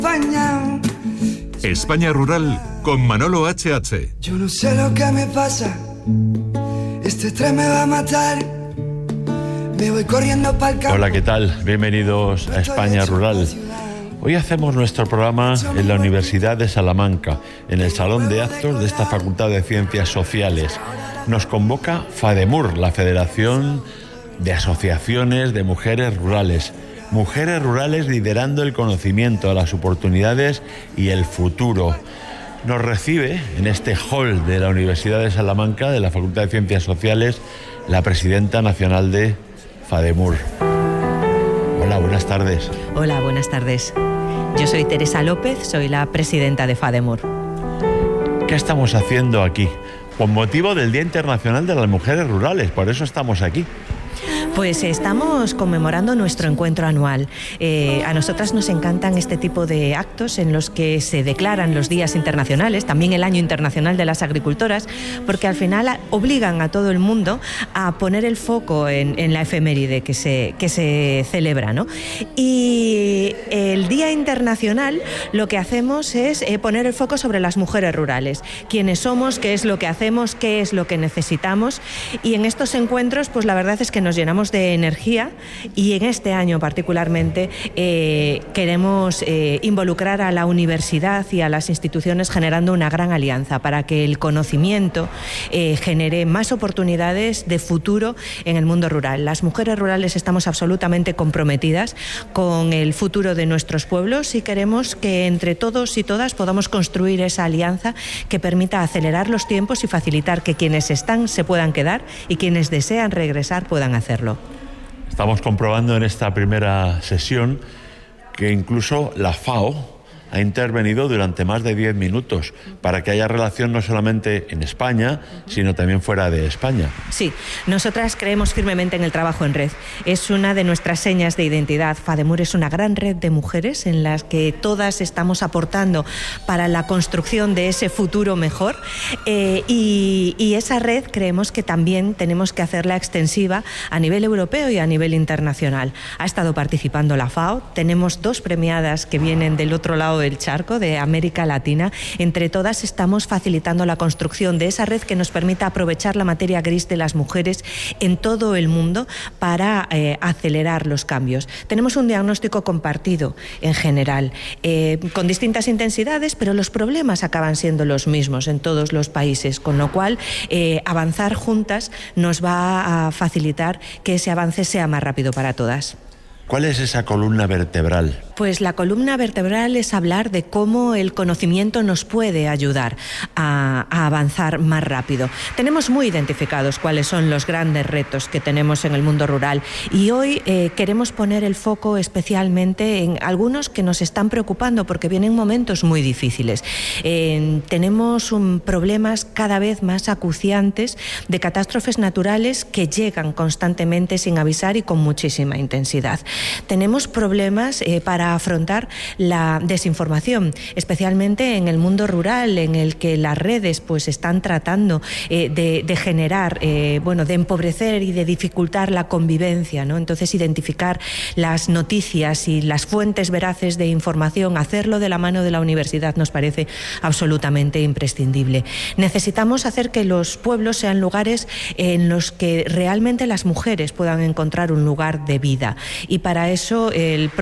España Rural con Manolo HH. Yo no sé lo que me pasa, este estrés me va a matar, me voy corriendo para el campo. Hola, ¿qué tal? Bienvenidos a España Rural. Hoy hacemos nuestro programa en la Universidad de Salamanca, en el Salón de Actos de esta Facultad de Ciencias Sociales. Nos convoca FADEMUR, la Federación de Asociaciones de Mujeres Rurales. Mujeres rurales liderando el conocimiento, las oportunidades y el futuro. Nos recibe en este hall de la Universidad de Salamanca, de la Facultad de Ciencias Sociales, la presidenta nacional de FADEMUR. Hola, buenas tardes. Hola, buenas tardes. Yo soy Teresa López, soy la presidenta de FADEMUR. ¿Qué estamos haciendo aquí? Con motivo del Día Internacional de las Mujeres Rurales, por eso estamos aquí. Pues estamos conmemorando nuestro encuentro anual. A nosotras nos encantan este tipo de actos en los que se declaran los días internacionales, también el Año Internacional de las Agricultoras, porque al final obligan a todo el mundo a poner el foco en la efeméride que se celebra, ¿no? Y el Día Internacional lo que hacemos es poner el foco sobre las mujeres rurales, quiénes somos, qué es lo que hacemos, qué es lo que necesitamos, y en estos encuentros pues la verdad es que nos llenamos de energía, y en este año particularmente queremos involucrar a la universidad y a las instituciones generando una gran alianza para que el conocimiento genere más oportunidades de futuro en el mundo rural. Las mujeres rurales estamos absolutamente comprometidas con el futuro de nuestros pueblos y queremos que entre todos y todas podamos construir esa alianza que permita acelerar los tiempos y facilitar que quienes están se puedan quedar y quienes desean regresar puedan hacerlo. Estamos comprobando en esta primera sesión que incluso la FAO ha intervenido durante más de 10 minutos para que haya relación no solamente en España, sino también fuera de España. Sí, nosotras creemos firmemente en el trabajo en red. Es una de nuestras señas de identidad. FADEMUR es una gran red de mujeres en las que todas estamos aportando para la construcción de ese futuro mejor, y esa red creemos que también tenemos que hacerla extensiva a nivel europeo y a nivel internacional. Ha estado participando la FAO, tenemos 2 premiadas que vienen del otro lado del charco, de América Latina. Entre todas estamos facilitando la construcción de esa red que nos permita aprovechar la materia gris de las mujeres en todo el mundo para acelerar los cambios. Tenemos un diagnóstico compartido en general, con distintas intensidades, pero los problemas acaban siendo los mismos en todos los países, con lo cual avanzar juntas nos va a facilitar que ese avance sea más rápido para todas. ¿Cuál es esa columna vertebral? Pues la columna vertebral es hablar de cómo el conocimiento nos puede ayudar a avanzar más rápido. Tenemos muy identificados cuáles son los grandes retos que tenemos en el mundo rural, y hoy queremos poner el foco especialmente en algunos que nos están preocupando porque vienen momentos muy difíciles. Tenemos problemas cada vez más acuciantes de catástrofes naturales que llegan constantemente sin avisar y con muchísima intensidad. Tenemos problemas para afrontar la desinformación, especialmente en el mundo rural, en el que las redes pues están tratando de generar, de empobrecer y de dificultar la convivencia, ¿no? Entonces, identificar las noticias y las fuentes veraces de información, hacerlo de la mano de la universidad nos parece absolutamente imprescindible. Necesitamos hacer que los pueblos sean lugares en los que realmente las mujeres puedan encontrar un lugar de vida, y para eso el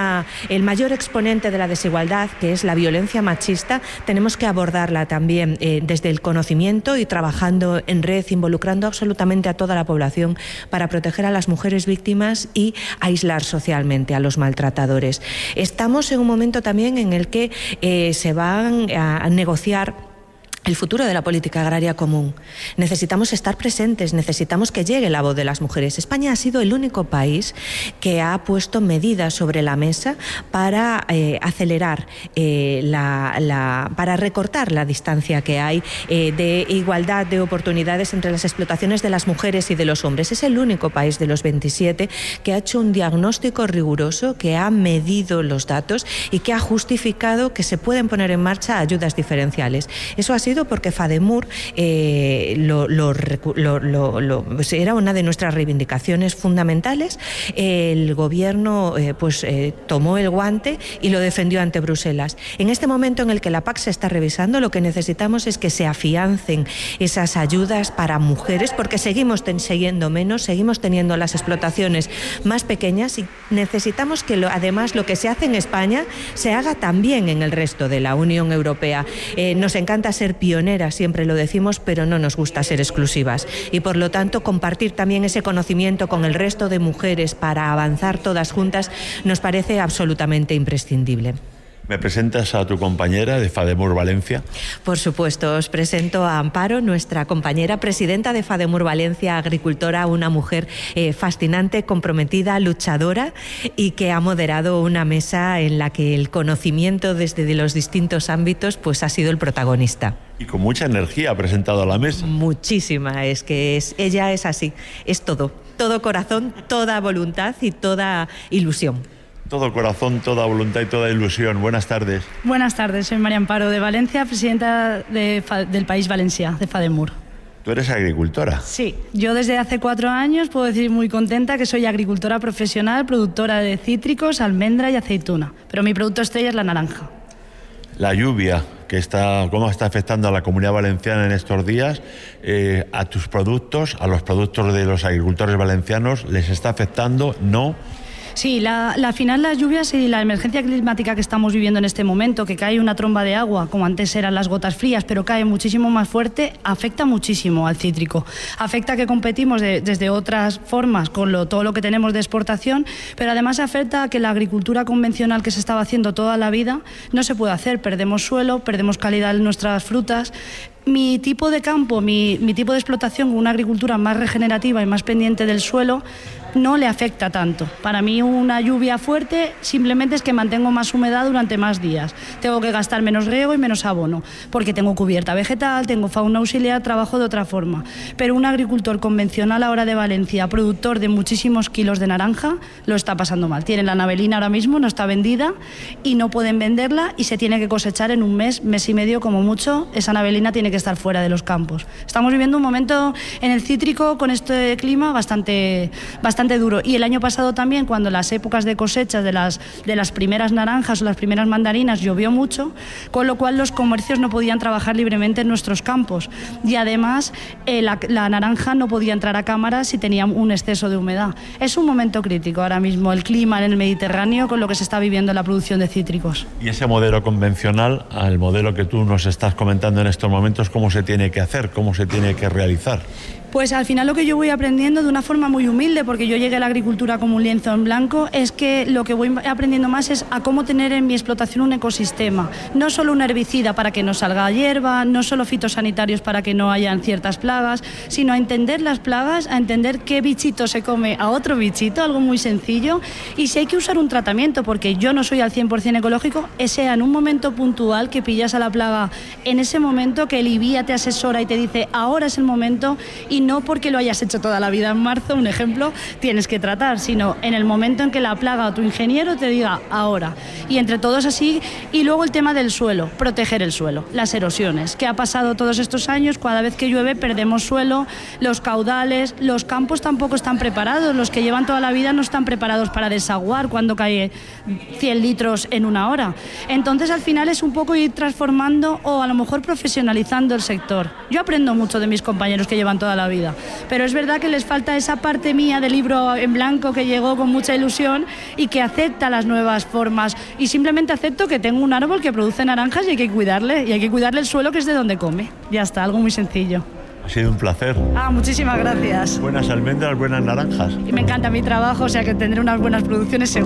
mayor exponente de la desigualdad, que es la violencia machista, tenemos que abordarla también desde el conocimiento y trabajando en red, involucrando absolutamente a toda la población para proteger a las mujeres víctimas y aislar socialmente a los maltratadores. Estamos en un momento también en el que se van a negociar el futuro de la política agraria común. Necesitamos estar presentes, necesitamos que llegue la voz de las mujeres. España ha sido el único país que ha puesto medidas sobre la mesa para acelerar, para recortar la distancia que hay de igualdad de oportunidades entre las explotaciones de las mujeres y de los hombres. Es el único país de los 27 que ha hecho un diagnóstico riguroso, que ha medido los datos y que ha justificado que se pueden poner en marcha ayudas diferenciales. Eso ha sido traído porque FADEMUR era una de nuestras reivindicaciones fundamentales. El gobierno tomó el guante y lo defendió ante Bruselas. En este momento en el que la PAC se está revisando, lo que necesitamos es que se afiancen esas ayudas para mujeres, porque seguimos teniendo las explotaciones más pequeñas, y necesitamos que además lo que se hace en España se haga también en el resto de la Unión Europea. Nos encanta ser pioneras, siempre lo decimos, pero no nos gusta ser exclusivas, y por lo tanto compartir también ese conocimiento con el resto de mujeres para avanzar todas juntas nos parece absolutamente imprescindible. ¿Me presentas a tu compañera de FADEMUR Valencia? Por supuesto, os presento a Amparo, nuestra compañera presidenta de FADEMUR Valencia, agricultora, una mujer fascinante, comprometida, luchadora, y que ha moderado una mesa en la que el conocimiento desde los distintos ámbitos pues ha sido el protagonista. Y con mucha energía ha presentado a la mesa. Muchísima, ella es así, es todo corazón, toda voluntad y toda ilusión. Todo corazón, toda voluntad y toda ilusión. Buenas tardes. Buenas tardes, soy María Amparo de Valencia, presidenta del País Valencià, de FADEMUR. ¿Tú eres agricultora? Sí, yo desde hace 4 años puedo decir muy contenta que soy agricultora profesional, productora de cítricos, almendra y aceituna, pero mi producto estrella es la naranja. La lluvia, ¿cómo está afectando a la Comunidad Valenciana en estos días? ¿A tus productos, a los productos de los agricultores valencianos, les está afectando? ¿No? Sí, al final las lluvias y la emergencia climática que estamos viviendo en este momento, que cae una tromba de agua, como antes eran las gotas frías, pero cae muchísimo más fuerte, afecta muchísimo al cítrico. Afecta que competimos desde otras formas con todo lo que tenemos de exportación, pero además afecta a que la agricultura convencional que se estaba haciendo toda la vida no se puede hacer. Perdemos suelo, perdemos calidad en nuestras frutas. Mi tipo de campo, mi tipo de explotación, una agricultura más regenerativa y más pendiente del suelo, no le afecta tanto. Para mí una lluvia fuerte simplemente es que mantengo más humedad durante más días. Tengo que gastar menos riego y menos abono, porque tengo cubierta vegetal, tengo fauna auxiliar, trabajo de otra forma. Pero un agricultor convencional ahora de Valencia, productor de muchísimos kilos de naranja, lo está pasando mal. Tiene la navelina ahora mismo, no está vendida y no pueden venderla, y se tiene que cosechar en un mes y medio como mucho. Esa navelina tiene que estar fuera de los campos. Estamos viviendo un momento en el cítrico con este clima bastante duro, y el año pasado también, cuando las épocas de cosechas de las primeras naranjas o las primeras mandarinas llovió mucho, con lo cual los comercios no podían trabajar libremente en nuestros campos, y además la naranja no podía entrar a cámara si tenía un exceso de humedad. Es un momento crítico ahora mismo el clima en el Mediterráneo con lo que se está viviendo en la producción de cítricos. Y ese modelo convencional al modelo que tú nos estás comentando en estos momentos, ¿cómo se tiene que hacer? ¿Cómo se tiene que realizar? Pues al final lo que yo voy aprendiendo de una forma muy humilde, porque yo llegué a la agricultura como un lienzo en blanco, es que lo que voy aprendiendo más es a cómo tener en mi explotación un ecosistema. No solo un herbicida para que no salga hierba, no solo fitosanitarios para que no hayan ciertas plagas, sino a entender las plagas, a entender qué bichito se come a otro bichito, algo muy sencillo, y si hay que usar un tratamiento, porque yo no soy al 100% ecológico, sea en un momento puntual que pillas a la plaga en ese momento, que el IBIA te asesora y te dice ahora es el momento, y no porque lo hayas hecho toda la vida en marzo, un ejemplo, tienes que tratar, sino en el momento en que la plaga o tu ingeniero te diga ahora. Y entre todos así. Y luego el tema del suelo, proteger el suelo, las erosiones. ¿Qué ha pasado todos estos años? Cada vez que llueve perdemos suelo, los caudales, los campos tampoco están preparados, los que llevan toda la vida no están preparados para desaguar cuando cae 100 litros en una hora. Entonces al final es un poco ir transformando o a lo mejor profesionalizando el sector. Yo aprendo mucho de mis compañeros que llevan toda la vida, pero es verdad que les falta esa parte mía del libro en blanco que llegó con mucha ilusión y que acepta las nuevas formas, y simplemente acepto que tengo un árbol que produce naranjas y hay que cuidarle el suelo, que es de donde come. Ya está, algo muy sencillo. Ha sido un placer. Muchísimas gracias. Buenas almendras, buenas naranjas. Y me encanta mi trabajo, o sea que tendré unas buenas producciones seguro.